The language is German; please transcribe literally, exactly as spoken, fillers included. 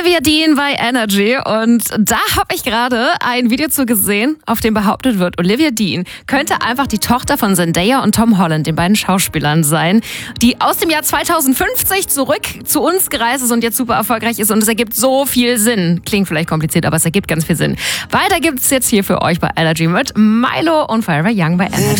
Olivia Dean bei Energy und da habe ich gerade ein Video zu gesehen, auf dem behauptet wird, Olivia Dean könnte einfach die Tochter von Zendaya und Tom Holland, den beiden Schauspielern, sein, die aus dem Jahr zweitausendfünfzig zurück zu uns gereist ist und jetzt super erfolgreich ist und es ergibt so viel Sinn. Klingt vielleicht kompliziert, aber es ergibt ganz viel Sinn. Weiter gibt's jetzt hier für euch bei Energy mit Milo und Forever Young bei Energy.